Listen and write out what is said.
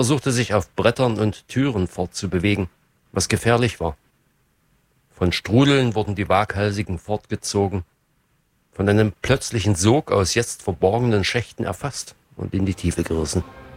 versuchte sich auf Brettern und Türen fortzubewegen, was gefährlich war. Von Strudeln wurden die Waghalsigen fortgezogen, von einem plötzlichen Sog aus jetzt verborgenen Schächten erfasst und in die Tiefe gerissen.